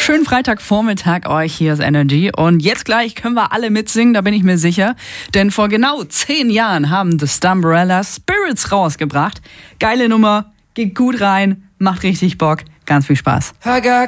Schönen Freitagvormittag euch, hier ist Energy. Und jetzt gleich können wir alle mitsingen, da bin ich mir sicher. Denn vor genau 10 Jahren haben The Stumbrella Spirits rausgebracht. Geile Nummer, geht gut rein, macht richtig Bock, ganz viel Spaß. I got